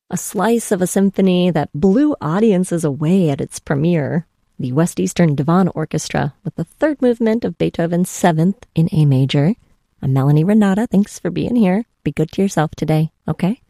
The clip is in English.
A slice of a symphony that blew audiences away at its premiere. The West Eastern Divan Orchestra with the third movement of Beethoven's Seventh in A major. I'm Melanie Renata. Thanks for being here. Be good to yourself today, okay?